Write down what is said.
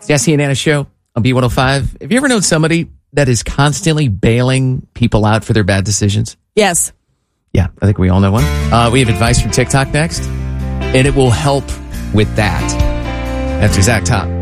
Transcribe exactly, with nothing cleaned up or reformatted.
Jesse and Anna Show on B one oh five. Have you ever known somebody that is constantly bailing people out for their bad decisions? Yes. Yeah, I think we all know one. Uh, we have advice from TikTok next, and it will help with that. After Zach Top.